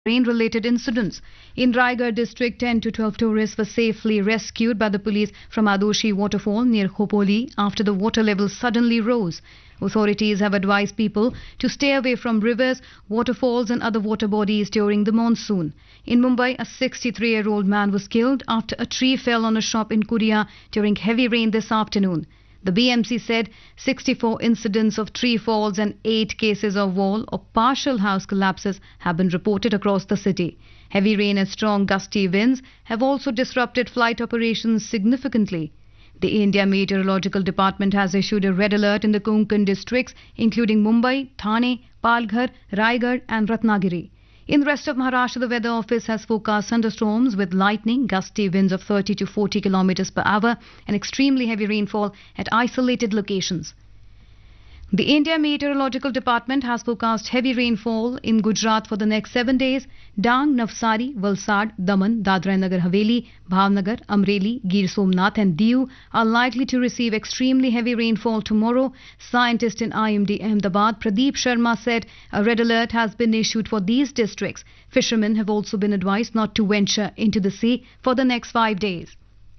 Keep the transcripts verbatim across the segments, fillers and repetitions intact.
rain-related incidents. In Raigad district, ten to twelve tourists were safely rescued by the police from Adoshi waterfall near Khopoli after the water level suddenly rose. Authorities have advised people to stay away from rivers, waterfalls and other water bodies during the monsoon. In Mumbai, a sixty-three-year-old man was killed after a tree fell on a shop in Kuria during heavy rain this afternoon. The B M C said sixty-four incidents of tree falls and eight cases of wall or partial house collapses have been reported across the city. Heavy rain and strong gusty winds have also disrupted flight operations significantly. The India Meteorological Department has issued a red alert in the Konkan districts, including Mumbai, Thane, Palghar, Raigad and Ratnagiri. In the rest of Maharashtra, the Weather Office has forecast thunderstorms with lightning, gusty winds of thirty to forty kilometers per hour and extremely heavy rainfall at isolated locations. The India Meteorological Department has forecast heavy rainfall in Gujarat for the next seven days. Dang, Navsari, Valsad, Daman, Dadra and Nagar Haveli, Bhavnagar, Amreli, Gir Somnath and Diu are likely to receive extremely heavy rainfall tomorrow. Scientist in I M D Ahmedabad, Pradeep Sharma, said a red alert has been issued for these districts. Fishermen have also been advised not to venture into the sea for the next five days.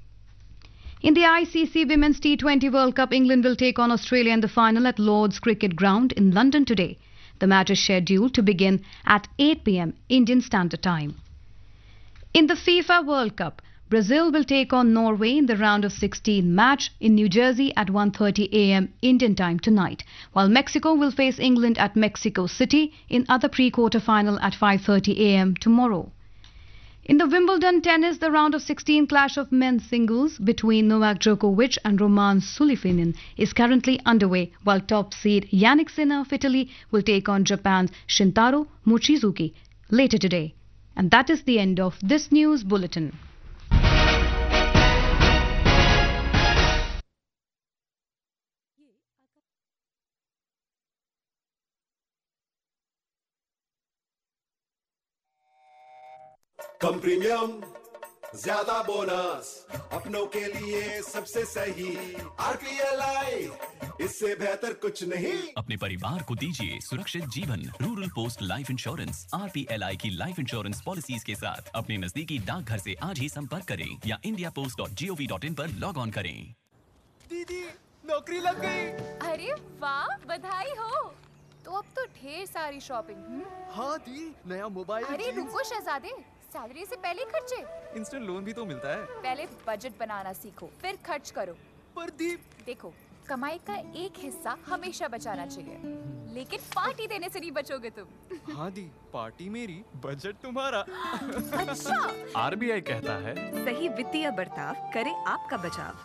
In the I C C Women's T twenty World Cup, England will take on Australia in the final at Lord's Cricket Ground in London today. The match is scheduled to begin at eight p m Indian Standard Time. In the FIFA World Cup, Brazil will take on Norway in the round of sixteen match in New Jersey at one thirty a m Indian Time tonight, while Mexico will face England at Mexico City in other pre-quarter final at five thirty a m tomorrow. In the Wimbledon tennis, the round of sixteen clash of men's singles between Novak Djokovic and Roman Sulifinin is currently underway, while top seed Yannick Sinner of Italy will take on Japan's Shintaro Mochizuki later today. And that is the end of this news bulletin. Come premium ज्यादा bonus अपनों के लिए सबसे सही RPLI इससे बेहतर कुछ नहीं। अपने परिवार को दीजिए सुरक्षित जीवन। Rural post life insurance RPLI की लाइफ इंश्योरेंस पॉलिसीज के साथ अपने नजदीकी डाकघर से आज ही संपर्क करें या India post dot G O V dot in पर लॉग ऑन करें। दीदी नौकरी लग गई। अरे वाह, बधाई हो। तो अब तो ढेर सारी शॉपिंग। हाँ दी, नया मोबाइल। अरे रुको शहजादे, सैलरी से पहले खर्चे। इंस्टेंट लोन भी तो मिलता है। पहले बजट बनाना सीखो, फिर खर्च करो। पर दी, देखो, कमाई का एक हिस्सा हमेशा बचाना चाहिए, लेकिन पार्टी देने से नहीं बचोगे तुम। हाँ दी, पार्टी मेरी, बजट तुम्हारा। अच्छा। आरबीआई कहता है सही वित्तीय बर्ताव करे आपका बचाव।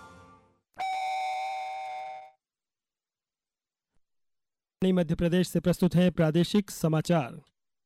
मध्य प्रदेश से प्रस्तुत है प्रादेशिक समाचार।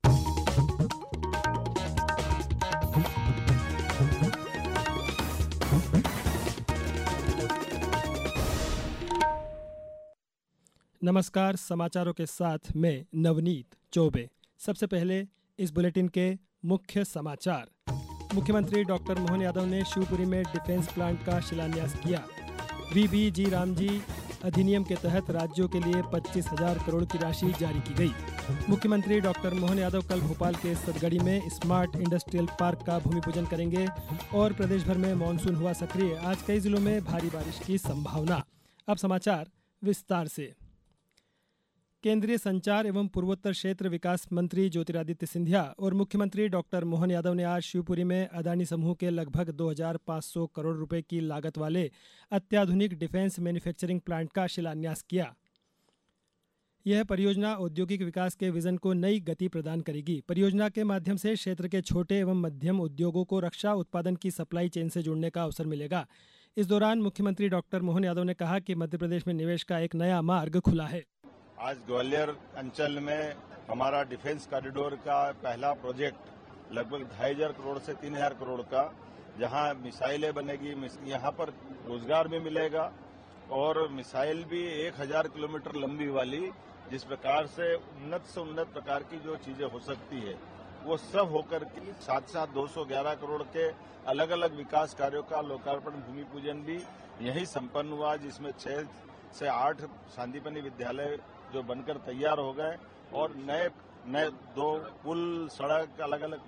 नमस्कार, समाचारों के साथ मैं नवनीत चौबे। सबसे पहले इस बुलेटिन के मुख्य समाचार। मुख्यमंत्री डॉक्टर मोहन यादव ने शिवपुरी में डिफेंस प्लांट का शिलान्यास किया। वी बी जी रामजी अधिनियम के तहत राज्यों के लिए पच्चीस हजार करोड़ की राशि जारी की गई। मुख्यमंत्री डॉक्टर मोहन यादव कल भोपाल के सतगड़ी में स्मार्ट इंडस्ट्रियल पार्क का भूमि पूजन करेंगे और प्रदेश भर में मानसून हुआ सक्रिय। आज कई जिलों में भारी बारिश की संभावना। अब समाचार विस्तार से। केंद्रीय संचार एवं पूर्वोत्तर क्षेत्र विकास मंत्री ज्योतिरादित्य सिंधिया और मुख्यमंत्री डॉक्टर मोहन यादव ने आज शिवपुरी में अदानी समूह के लगभग दो हज़ार पाँच सौ करोड़ रुपए की लागत वाले अत्याधुनिक डिफेंस मैन्युफैक्चरिंग प्लांट का शिलान्यास किया। यह परियोजना औद्योगिक विकास के विजन को नई गति प्रदान करेगी। परियोजना के माध्यम से क्षेत्र के छोटे एवं मध्यम उद्योगों को रक्षा उत्पादन की सप्लाई चेन से जुड़ने का अवसर मिलेगा। इस दौरान मुख्यमंत्री डॉक्टर मोहन यादव ने कहा कि मध्य प्रदेश में निवेश का एक नया मार्ग खुला है। आज ग्वालियर अंचल में हमारा डिफेंस कॉरिडोर का पहला प्रोजेक्ट लगभग ढाई हजार करोड़ से तीन हजार करोड़ का, जहां मिसाइलें बनेगी, यहां पर रोजगार भी मिलेगा और मिसाइल भी एक हजार किलोमीटर लंबी वाली, जिस प्रकार से उन्नत से उन्नत प्रकार की जो चीजें हो सकती है वो सब होकर के साथ साथ दो सौ ग्यारह करोड़ के अलग अलग विकास कार्यों का लोकार्पण भूमि पूजन भी यही संपन्न हुआ, जिसमें छह से आठ सांदीपनी विद्यालय जो बनकर तैयार हो गए और नए नए दो पुल, सड़क, अलग अलग